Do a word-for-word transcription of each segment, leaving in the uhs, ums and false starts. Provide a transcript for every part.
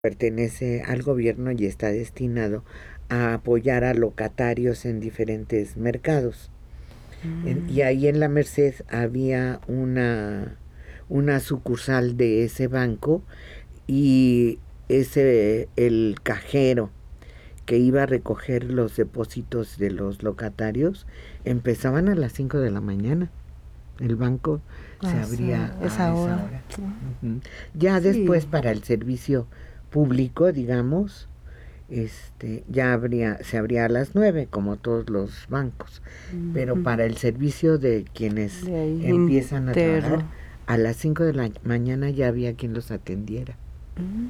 pertenece al gobierno y está destinado a apoyar a locatarios en diferentes mercados. Mm. En, y ahí en la Merced había una, una sucursal de ese banco, y ese el cajero que iba a recoger los depósitos de los locatarios empezaban a las cinco de la mañana. El banco ah, se abría sí, a esa hora. hora. Uh-huh. Ya sí. Después, para el servicio público, digamos, este ya habría se abría a las nueve, como todos los bancos. Uh-huh. Pero para el servicio de quienes de empiezan interno. a trabajar, a las cinco de la mañana ya había quien los atendiera. Uh-huh.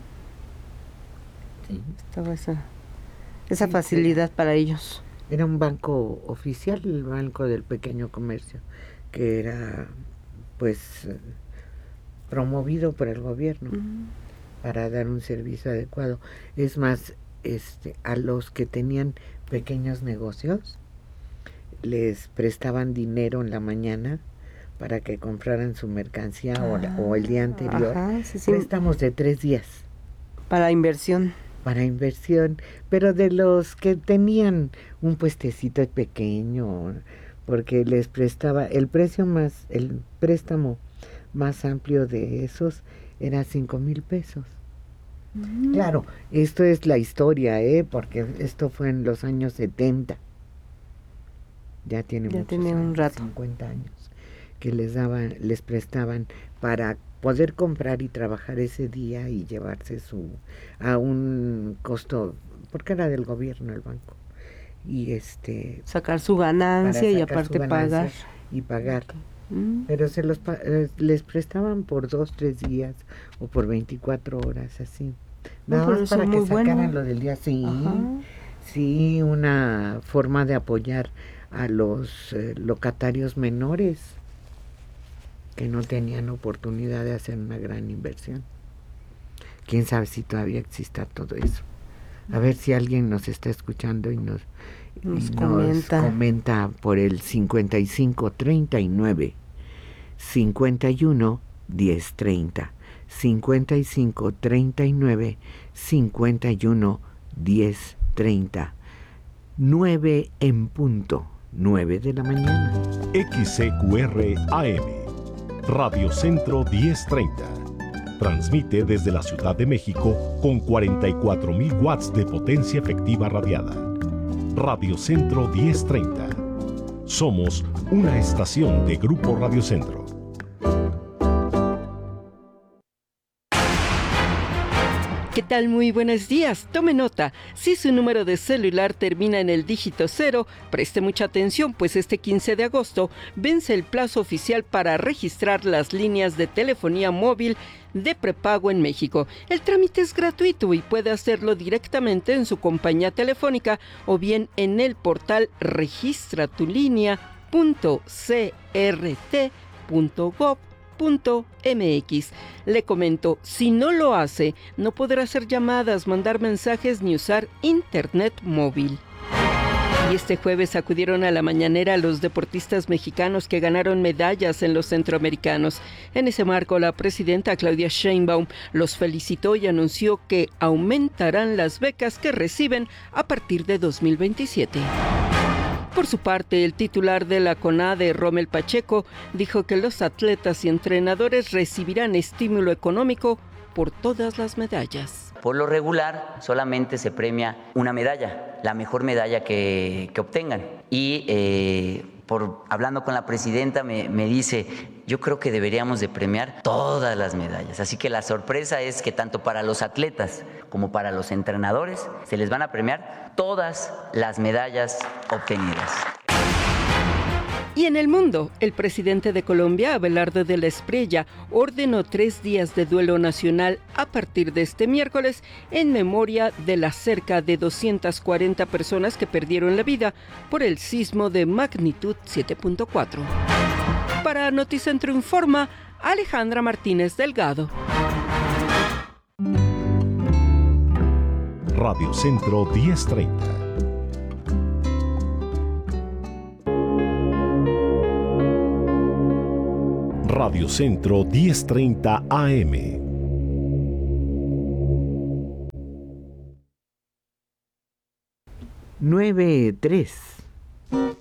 Sí. Estaba esa, esa sí, facilidad sí. para ellos. Era un banco oficial, el Banco del Pequeño Comercio, que era pues promovido por el gobierno uh-huh. para dar un servicio adecuado. Es más, este a los que tenían pequeños negocios les prestaban dinero en la mañana para que compraran su mercancía ah, o, la, o el día anterior. Ajá, sí, sí. Préstamos de tres días. Para inversión. Para inversión, pero de los que tenían un puestecito pequeño, porque les prestaba, el precio más, el préstamo más amplio de esos era cinco mil pesos. Mm. Claro, esto es la historia, ¿eh? Porque esto fue en los años setenta. Ya tiene ya muchos tiene años, un rato. cincuenta años, que les daban, les prestaban para poder comprar y trabajar ese día y llevarse su a un costo, porque era del gobierno el banco, y este sacar su ganancia sacar y aparte pagar y pagar okay. mm. Pero se los les prestaban por dos tres días o por veinticuatro horas, así nada no, más para que sacaran bueno. lo del día. Sí, Ajá. sí, una forma de apoyar a los eh, locatarios menores que no tenían oportunidad de hacer una gran inversión. Quién sabe si todavía exista todo eso. A ver si alguien nos está escuchando y nos, nos, y comenta. nos comenta por el cincuenta y cinco treinta y nueve cincuenta y uno diez treinta, cincuenta y cinco treinta y nueve cincuenta y uno diez treinta, nueve en punto, nueve de la mañana. X C Q R A M Radio Centro diez treinta. Transmite desde la Ciudad de México con cuarenta y cuatro mil watts de potencia efectiva radiada. Radio Centro diez treinta. Somos una estación de Grupo Radio Centro. ¿Qué tal? Muy buenos días. Tome nota. Si su número de celular termina en el dígito cero, preste mucha atención, pues este quince de agosto vence el plazo oficial para registrar las líneas de telefonía móvil de prepago en México. El trámite es gratuito y puede hacerlo directamente en su compañía telefónica o bien en el portal registratulínea punto c r t punto gov punto m x. Le comento, si no lo hace, no podrá hacer llamadas, mandar mensajes ni usar internet móvil. Y este jueves acudieron a la mañanera los deportistas mexicanos que ganaron medallas en los centroamericanos. En ese marco, la presidenta Claudia Sheinbaum los felicitó y anunció que aumentarán las becas que reciben a partir de dos mil veintisiete. Por su parte, el titular de la CONADE, Rommel Pacheco, dijo que los atletas y entrenadores recibirán estímulo económico por todas las medallas. Por lo regular, solamente se premia una medalla, la mejor medalla que, que obtengan. Y eh, por, hablando con la presidenta me, me dice, yo creo que deberíamos de premiar todas las medallas. Así que la sorpresa es que tanto para los atletas como para los entrenadores se les van a premiar todas las medallas obtenidas. Y en el mundo, el presidente de Colombia, Abelardo de la Espriella, ordenó tres días de duelo nacional a partir de este miércoles en memoria de las cerca de doscientas cuarenta personas que perdieron la vida por el sismo de magnitud siete punto cuatro. Para Noticentro Informa, Alejandra Martínez Delgado. Radio Centro diez treinta. Radio Centro diez treinta A M. nueve tres.